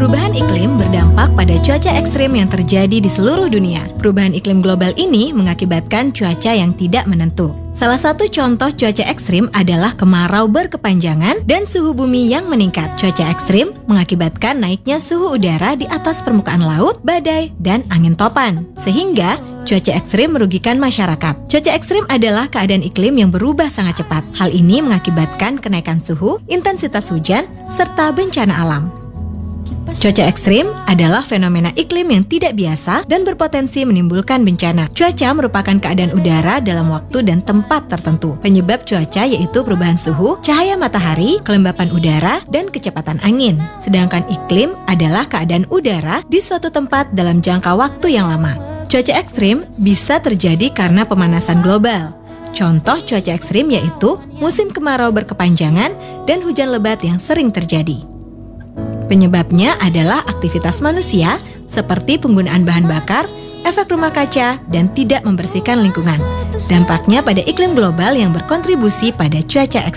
Perubahan iklim berdampak pada cuaca ekstrim yang terjadi di seluruh dunia. Perubahan iklim global ini mengakibatkan cuaca yang tidak menentu. Salah satu contoh cuaca ekstrim adalah kemarau berkepanjangan dan suhu bumi yang meningkat. Cuaca ekstrim mengakibatkan naiknya suhu udara di atas permukaan laut, badai, dan angin topan. Sehingga cuaca ekstrim merugikan masyarakat. Cuaca ekstrim adalah keadaan iklim yang berubah sangat cepat. Hal ini mengakibatkan kenaikan suhu, intensitas hujan, serta bencana alam. Cuaca ekstrim adalah fenomena iklim yang tidak biasa dan berpotensi menimbulkan bencana. Cuaca merupakan keadaan udara dalam waktu dan tempat tertentu. Penyebab cuaca yaitu perubahan suhu, cahaya matahari, kelembapan udara, dan kecepatan angin. Sedangkan iklim adalah keadaan udara di suatu tempat dalam jangka waktu yang lama. Cuaca ekstrim bisa terjadi karena pemanasan global. Contoh cuaca ekstrim yaitu musim kemarau berkepanjangan dan hujan lebat yang sering terjadi. Penyebabnya adalah aktivitas manusia seperti penggunaan bahan bakar, efek rumah kaca, dan tidak membersihkan lingkungan. Dampaknya pada iklim global yang berkontribusi pada cuaca ekstrim.